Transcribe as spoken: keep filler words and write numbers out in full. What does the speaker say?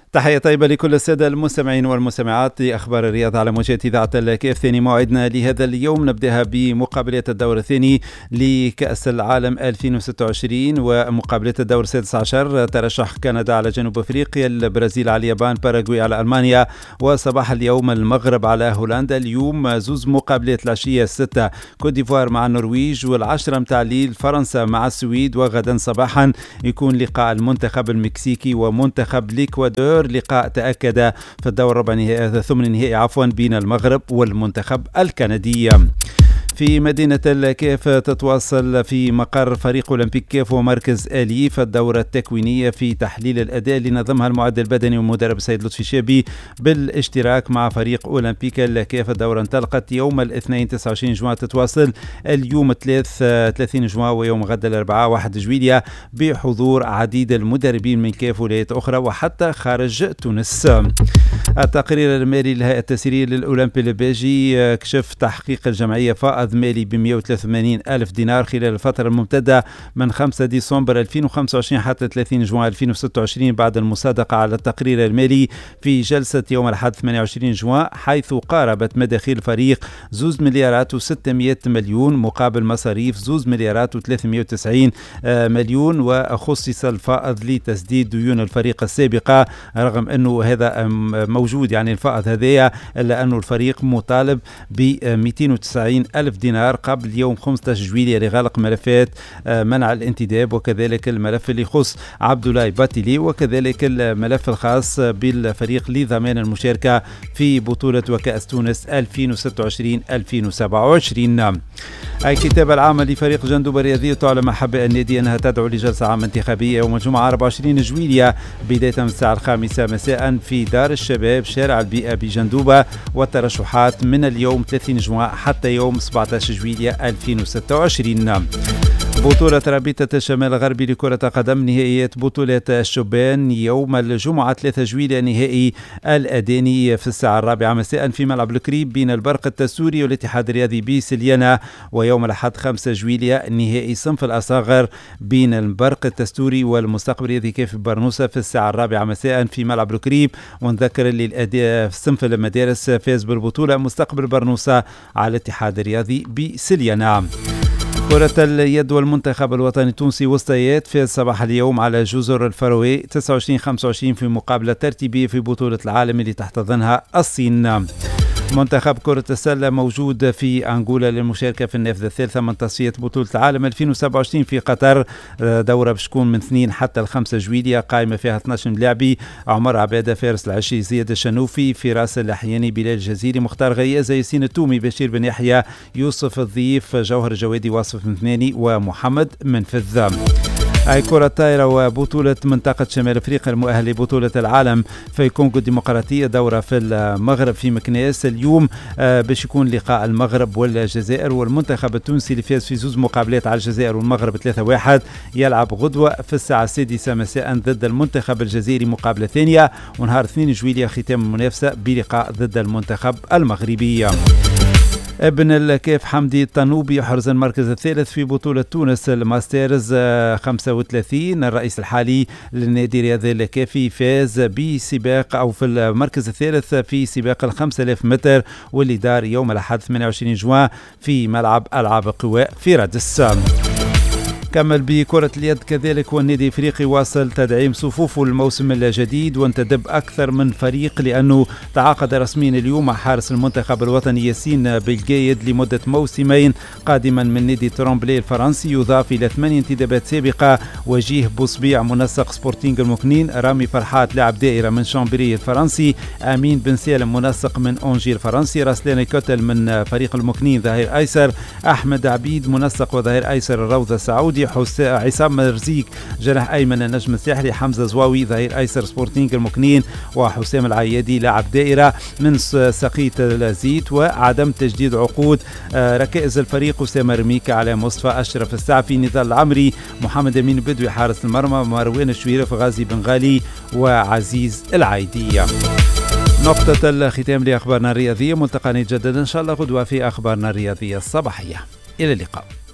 تحية طيبة لكل السادة المستمعين والمستمعات لأخبار الرياضة على موجات إذاعة الكيف. ثاني موعدنا لهذا اليوم نبدأها بمقابلات الدور الثاني لكأس العالم ألفين وستة وعشرين ومقابلات الدور السادس عشر. ترشح كندا على جنوب أفريقيا، البرازيل على اليابان، باراغواي على ألمانيا، وصباح اليوم المغرب على هولندا. اليوم زوز مقابلات العشية الستة كوت ديفوار مع النرويج، والعشرة متاع الليل فرنسا مع السويد، وغدا صباحا يكون لقاء المنتخب المكسيكي ومنتخب الإكوادور. لقاء تأكد في الدور الربع نهائي ثمن النهائي عفوا بين المغرب والمنتخب الكندي. في مدينة الكيف تتواصل في مقر فريق أولمبيك كيف ومركز آليف الدورة التكوينية في تحليل الأداء اللي نظمها المعد البدني والمدرب السيد لطفي شابي بالاشتراك مع فريق أولمبيك الكيف. الدورة انطلقت يوم الاثنين تسعة وعشرين جوان، تتواصل اليوم الثلاث ثلاثين جوان، ويوم غدا الأربعاء واحد جويلية بحضور عديد المدربين من كيف ولايات أخرى وحتى خارج تونس. التقرير المالي للهيئة التسييرية للأولمبي الباجي كشف تحقيق الجمعية فائض مالي ب مئة وثلاثة وثمانين ألف دينار خلال الفترة الممتدة من خمسة ديسمبر ألفين وخمسة وعشرين حتى ثلاثين جوان ألفين وستة وعشرين بعد المصادقة على التقرير المالي في جلسة يوم الأحد ثمانية وعشرين جوان، حيث قاربت مداخيل الفريق زوز مليارات وستمائة مليون مقابل مصاريف زوز مليارات وثلاثمائة وتسعين مليون، وخصص الفائض لتسديد ديون الفريق السابقة. رغم أنه هذا موجود يعني الفائض هذايا، إلا أنه الفريق مطالب ب مئتين وتسعين ألف دينار قبل يوم خمسة عشر جويلية لغلق ملفات منع الانتداب، وكذلك الملف اللي يخص عبد الله باتيلي، وكذلك الملف الخاص بالفريق لضمان المشاركة في بطولة وكأس تونس ألفين وستة وعشرين ألفين وسبعة وعشرين. الكتابة العامة لفريق جندوبة الرياضية تعلم أحباء النادي أنها تدعو لجلسة عامة انتخابية يوم الجمعة أربعة وعشرين جويلية بداية من الساعة الخامسة مساء في دار الشباب شارع البيئة بجندوبة، والترشحات من اليوم ثلاثين جوان حتى يوم سبعة عشر جويلية ألفين وستة وعشرين. بطولة رابطة الشمال الغربي لكرة قدم نهائيات بطولة الشبان يوم الجمعة ثلاثة جويلية نهائي الأداني في الساعة الرابعة مساء في ملعب الكريب بين البرق التسوري والاتحاد الرياضي بسليانة، ويوم الأحد خمسة جويلية نهائي صنف الأصاغر بين البرق التسوري والمستقبل الرياضي كيف برنوسة في الساعة الرابعة مساء في ملعب الكريب. ونذكر اللي الأداء في صنف المدارس فاز بالبطولة مستقبل برنوسة على الاتحاد الرياضي بسليانة. كرة اليد والمنتخب الوطني التونسي وسطيات فاز صباح اليوم على جزر الفروي تسعة وعشرين خمسة وعشرين في مقابلة ترتيبية في بطولة العالم اللي تحتضنها الصين. منتخب كرة السلة موجود في أنغولا للمشاركة في النافذة الثالثة من تصفية بطولة العالم ألفين وسبعة وعشرين في قطر. دورة بتكون من اثنين حتى الخمسة جويلية، قائمة فيها اثني عشر لاعبي: عمر عبادة، فارس العشي، زياد الشنوفي، فراس الأحياني، بلال الجزيري، مختار غيازة، ياسين التومي، بشير بن يحيى، يوسف الضيف، جوهر الجوادي، واصف مثناني، ومحمد منفذ. أي كرة الطائرة وبطولة منطقة شمال أفريقيا المؤهل لبطولة العالم في كونغو الديمقراطية، دورة في المغرب في مكناس. اليوم باش يكون لقاء المغرب والجزائر، والمنتخب التونسي اللي فاز في زوز مقابلات على الجزائر والمغرب ثلاثة واحد يلعب غدوة في الساعة السادسة مساء ضد المنتخب الجزائري مقابلة ثانية، ونهار اثنين جويلية ختام المنافسة بلقاء ضد المنتخب المغربي. ابن الكيف حمدي الطنوبي يحرز المركز الثالث في بطولة تونس الماسترز خمسة وثلاثين. الرئيس الحالي للنادي الرياضي الكيفي فاز بسباق أو في المركز الثالث في سباق الخمسة آلاف متر، واللي دار يوم الأحد ثمانية وعشرين جوان في ملعب ألعاب القوى في رادس. كمل بكرة اليد كذلك، والنادي الافريقي واصل تدعيم صفوفه الموسم الجديد وانتدب أكثر من فريق، لأنه تعاقد رسميا اليوم مع حارس المنتخب الوطني ياسين بالجايد لمدة موسمين قادما من نادي ترومبلي الفرنسي، يضاف إلى ثمانية انتدابات سابقة: وجيه بوصبيع منسق سبورتينغ المكنين، رامي فرحات لاعب دائرة من شامبري الفرنسي، أمين بن سالم منسق من أونجي الفرنسي، راسلان كوتل من فريق المكنين ظهير أيسر، أحمد عبيد منسق وظهير أيسر الروضة السعودي، عصام مرزيق جناح أيمن النجم الساحلي، حمزة زواوي ظهير أيسر سبورتينغ المكنين، وحسام العيادي لاعب دائرة من سقية الزيت. وعدم تجديد عقود ركائز الفريق: أسامة رميكة، على مصطفى، أشرف السعفي، نضال العمري، محمد أمين بدوي حارس المرمى، مروان الشويرف، غازي بن غالي، وعزيز العيدية. نقطة الختام لأخبارنا الرياضية، ملتقى نتجدد إن شاء الله غدوة في أخبارنا الرياضية الصباحية. إلى اللقاء.